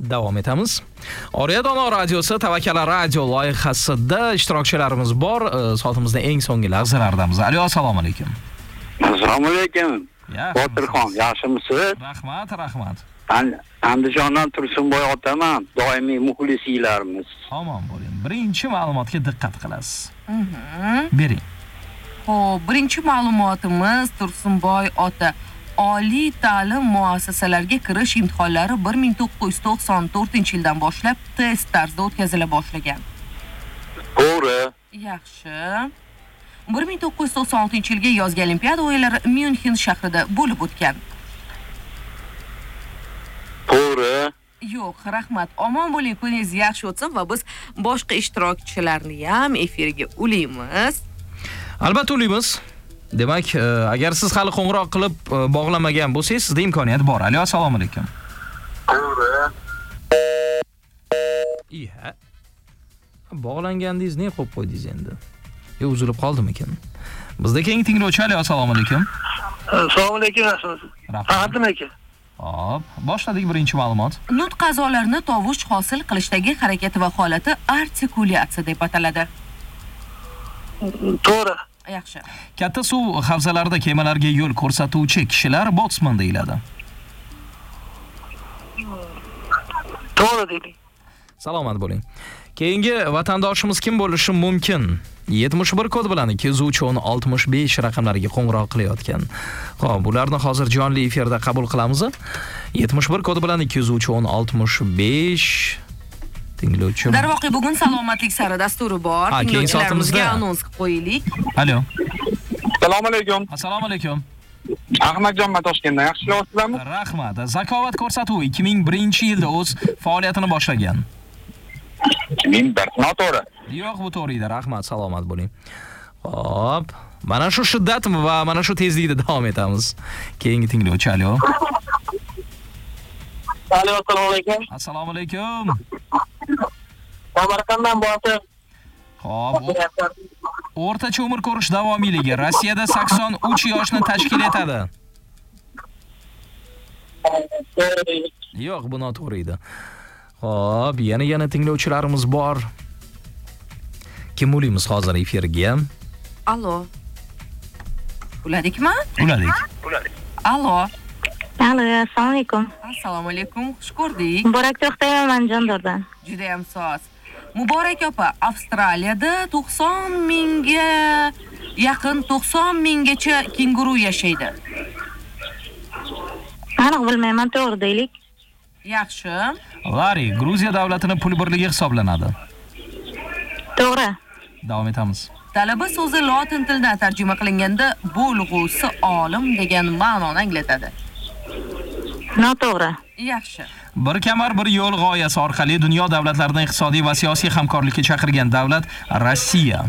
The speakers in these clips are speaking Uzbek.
Davom etamiz. Oriya Dono radiosi Tavakkal radio loyihasida ishtirokchilarimiz bor. Soatimizda eng so'nggi lahzalardamiz. Alo, assalomu alaykum. Assalomu alaykum. Botirxon, yaxshimisiz? Rahmat. Andijondan Tursunboy otaman, doimiy muxlislarimiz. Omon bo'ling. Birinchi ma'lumotga diqqat qilasiz. Bering. Xo'p, birinchi ma'lumotimiz Tursunboy ota. Oliy ta'lim muassasalariga kirish imtihonlari 1994-yildan boshlab test tarzida o'tkazila boshlagan. To'g'ri. Yaxshi. 1996-yilga yozgi olimpiada o'yinlari Myunxen shahrida bo'lib o'tgan. To'g'ri. Yo'q, rahmat. Omon bo'ling, kuningiz yaxshi o'tsin va biz boshqa ishtirokchilarni ham efirga ulaymiz. Albatta ulaymiz. Demak, agar siz hali qo'ng'iroq qilib bog'lamagan bo'lsangiz, sizda imkoniyat bor. Alo, assalomu alaykum. To'g'ri. Iya. Bog'langandingiz ne qo'yib qo'ydingiz endi? Yo, uzilib qoldimikin? Bizda keyingi tinglovchi. Alo, assalomu alaykum. Assalomu alaykum, yaxshimisiz? Fahriddin aka. Hop, boshladik birinchi ma'lumot. Nutq a'zolarini tovush hosil qilishdagi harakati va holati artikulyatsiya deb ataladi. To'g'ri. Yaxshi. Katta suv havzalarida kemalarga yo'l ko'rsatuvchi kishilar botsman deyiladi. To'g'ri deylik. Salomat bo'ling. Keyingi vatandoshimiz kim bo'lishi mumkin? 71 kod bilan 213-65 raqamlariga qo'ng'iroq qilayotgan. Xo'p, bularni hozir jonli efirda qabul qilamiz. 71 kod bilan 213-65 tinglovchi. Darvoqe bugun salomatlik sari dasturi bor. Tinglovchilarimizga anons qilib qo'yaylik. Alo. Assalomu alaykum. Assalomu alaykum. Ahmadjon Toshkentdan yaxshilayapsizlarmi? Rahmat. Zakovat ko'rsatuvi 2001-yilda o'z faoliyatini boshlagan. 2001. Noto'g'ri. Yo'q, bu to'g'ri edi. Rahmat, salomat bo'ling. Hop, mana shu shiddat va mana shu tezlikda davom etamiz. Keyingi tinglovchi. Alo. Alo, assalomu alaykum. Assalomu alaykum. Samarqanddan Botir. Hop. O'rtacha umr ko'rish davomiyligi Rossiyada 83 yoshni tashkil etadi. Yo'q, bu noto'g'ri edi. Hop, yana tinglovchilarimiz bor. Kim ulaymiz hozir efirga? Alo. Uladikmi? Uladik. Alo. Alo, assalomu alaykum. Assalomu alaykum. Xush ko'rdik. Muborak to'xtayman Jondordan. Juda ham soz. Muborak opa, Avstraliyada 90 minggacha kenguru yashaydi. Aniq bilmayman, to'g'ri deylik. Yaxshi. Lari, Gruziya davlatining pul birligi hisoblanadi. To'g'ri. Davom etamiz. Talaba so'zi lotin tilidan tarjima qilinganda bo'lg'usi olim degan ma'noni anglatadi. Noto'g'ri. Yaxshi. Bir kamar bir yo'l g'oyasi orqali dunyo davlatlarining iqtisodiy va siyosiy hamkorlikka chaqirgan davlat Rossiya.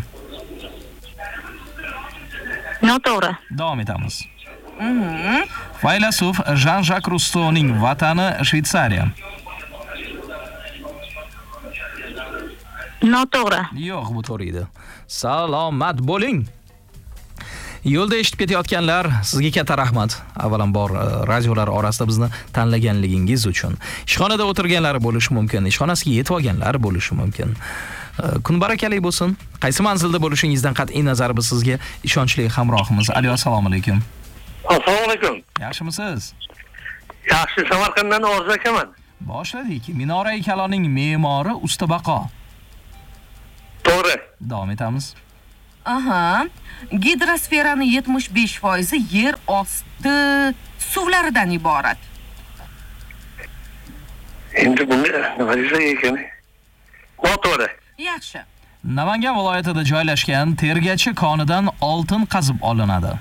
Noto'g'ri. Davom etamiz. Faylasuf Jean-Jacques Rousseauning vatani Shveysariya. Noto'g'ri. Yo'q, bu to'g'ri edi. Salomat bo'ling. Yo'lda eshitib ketayotganlar, sizga katta rahmat. Avvalambor radiolar orasida bizni tanlaganligingiz uchun. Ishxonada o'tirganlar bo'lishi mumkin, ishxonasiga yetib olganlar bo'lishi mumkin. Kun barakali bo'lsin. Qaysi manzilda bo'lishingizdan qat'iy nazar biz sizga ishonchli hamrohimiz. Alo, assalomu alaykum. Assalomu alaykum. Yaxshimisiz? Yaxshi, Samarqanddan Orzu akaman. Boshladik. Minora-i Kalonning me'mori Ustabaqo. To'g'ri. Davom etamiz. Aha. Gidrosferaning 75% yer osti suvlaridan iborat. Endi bunga nima desak ekan? Noto'g'ri. Yaxshi. Namangan viloyatida joylashgan Tergachi konidan oltin qazib olinadi.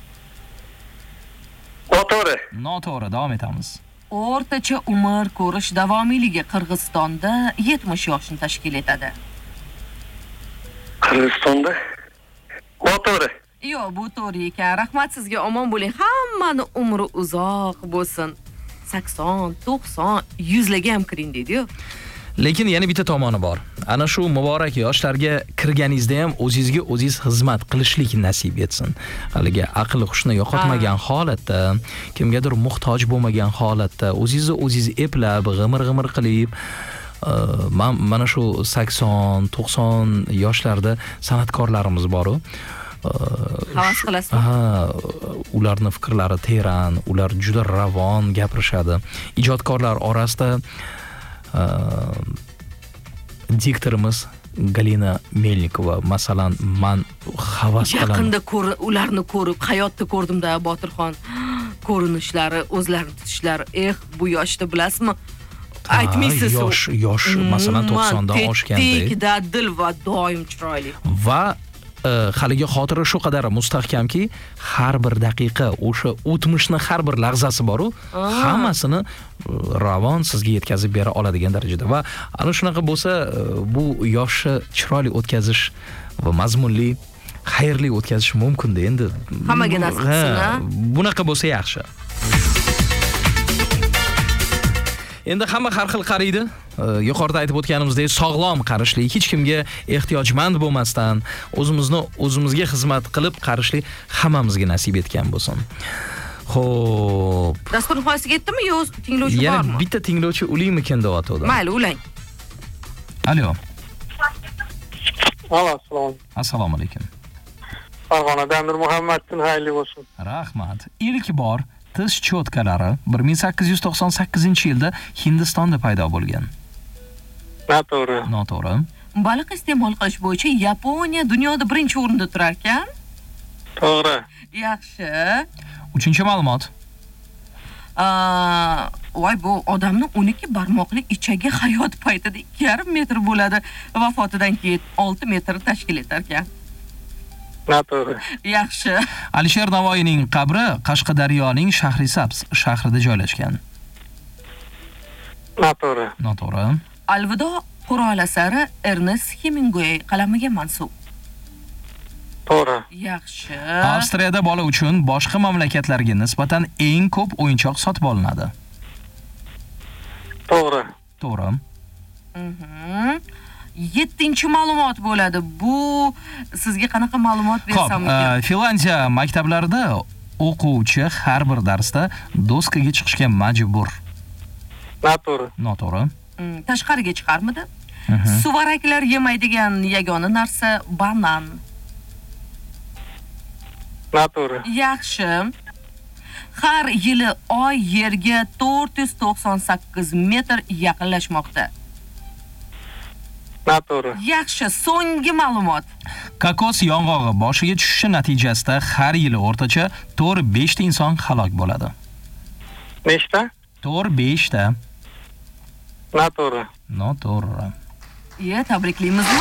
Noto'g'ri. Noto'g'ri, davom etamiz. O'rtacha umr ko'rish davomiyligi Qirg'izistonda 70 yoshni tashkil etadi. Qirg'izistonda? Noto'g'ri. Yo'q, bu to'g'ri ekan. Rahmat sizga, omon bo'ling. Hammani umri uzoq bo'lsin. 80, 90, 100 larga ham kiring deydi-yu. Lekin yana bitta tomoni bor. Ana shu muborak yoshlarga kirganingizda ham o'zingizga o'zingiz xizmat qilishlik nasib etsin. Haligi aql hushni yo'qotmagan holatda, kimgadir muhtoj bo'lmagan holatda, o'zingizni o'zingiz eplab, g'imir qilib, mana shu 80-90 yoshlarda san'atkorlarimiz bor-ku. Havas qilasizmi? Ularning fikrlari teran, ular juda ravon gapirishadi. Ijodkorlar orasida diktorimiz Galina Melnikova masalan, men havas qilaman. Yaqinda ularni ko'rib, hayotda ko'rdim-da, Botirxon. Ko'rinishlari, o'zlarini tutishlari, bu yoshda bilasizmi? Aytmaysiz. Yosh, masalan 90 dan oshganda. Dadil va doim chiroyli. Va haligi xotira shu qadar mustahkamki, har bir daqiqa o'sha o'tmishni har bir lahzasi bor-ku, hammasini ravon sizga yetkazib bera oladigan darajada. Va ana shunaqa bo'lsa, bu yoshni chiroyli o'tkazish va mazmunli, xayrli o'tkazish mumkin-da endi. Hammaga nasib qilsin-a. Bunaqa bo'lsa yaxshi. Endi hamma har xil qaraydi. Yuqorida aytib o'tganimizdek, sog'lom qarashlik, hech kimga ehtiyojmand bo'lmasdan, o'zimizga xizmat qilib qarashlik hammamizga nasib etgan bo'lsin. Xo'p. Dastur nihoyasiga yetdimi yo tinglovchi bormi? Yana bitta tinglovchi ulingmikin deyotdi. Mayli, ulang. Alo. Assalomu alaykum. Farg'onadan Muhammadjon xayrli bo'lsin. Rahmat. Ilk bor tish cho'tkalari 1898-yilda Hindistonda paydo bo'lgan. Noto'g'ri. Baliq iste'mol qilish bo'yicha Yaponiya dunyoda birinchi o'rinda turar ekan. To'g'ri. Yaxshi. 3-ma'lumot. Voy, bu odamning 12 barmoqli ichagi hayot paytida 2,5 metr bo'ladi. Vafotidan keyin 6 metr tashkil etar ekan. Noto'g'ri. Yaxshi. Alisher Navoiyning qabri Qashqadaryoning Shahrisabz shahrida joylashgan. Noto'g'ri. Alvido Qur'on asari Ernest Hemingway qalamiga mansub. To'g'ri. Yaxshi. Avstriyada bola uchun boshqa mamlakatlarga nisbatan eng ko'p o'yinchoq sotib olinadi. To'g'ri. 7-ma'lumot bo'ladi. Bu sizga qanaqa ma'lumot bersam ekan? Finlandiya maktablarida o'quvchi har bir darsda doskaga chiqishga majbur. Noto'g'ri. Tashqariga chiqarmidi? Suvaraklar yemaydigan yagona narsa banan. Noto'g'ri. Yaxshi. Har yili Oy Yerga 498 metr yaqinlashmoqda. Noto'g'ri. Yaxshi, so'nggi ma'lumot. Kokos yong'og'i boshiga tushishi natijasida har yili o'rtacha 4-5 ta inson halok bo'ladi. Nechta? 4-5 ta. Noto'g'ri. Tabriklaymizmi?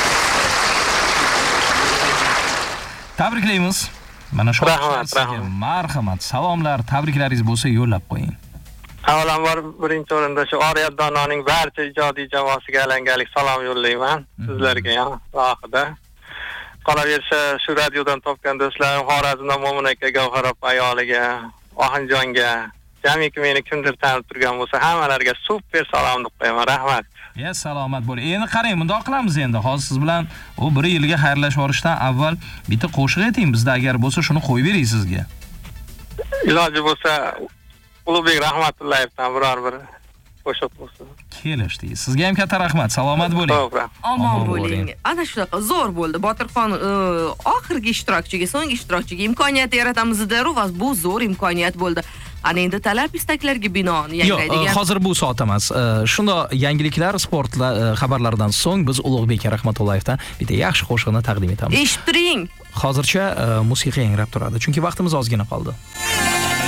Tabriklaymiz. Mana shu rahmat. Marhamat, salomlar, tabriklaringiz bo'lsa yo'llab qo'ying. Avvalambor birinchi o'rinda shu Oriyat Dononing barcha ijodiy jamoasiga alangalik salom yo'llayman sizlarga ham alohida. Qolaversa shu radiodan topgan do'stlarim Xorazmdan Mo'min aka, Gavhar opa ayoliga, Ohanjonga, jamiki meni kimdir tanib turgan bo'lsa, hammalarga super salom deb qo'yaman. Rahmat. Salomat bo'ling. Endi qarang, bundoq qilamiz endi. Hozir siz bilan u 1 yilga xayrlashib olishdan avval bitta qo'shiq ayting, bizda agar bo'lsa shuni qo'yib beray sizga. Iloji bo'lsa Ulug'bek Rahmatullayevdan biror bir qo'shiq bo'lsa. Kelishdi. Sizga ham katta rahmat. Salomat bo'ling. Omon bo'ling. Ana shunaqa zo'r bo'ldi. Botirxon oxirgi ishtirokchiga, so'nggi ishtirokchiga imkoniyat yaratamiz-da, va bu zo'r imkoniyat bo'ldi. Ana endi talab istaklarga binoan yangraydigan. Yo'q, hozir bu soat emas. Shunda yangiliklar, sport xabarlaridan so'ng biz Ulug'bek Rahmatullayevdan bitta yaxshi qo'shiqni taqdim etamiz. Eshittiring. Hozircha musiqa yangrab turadi, chunki vaqtimiz ozgina qoldi.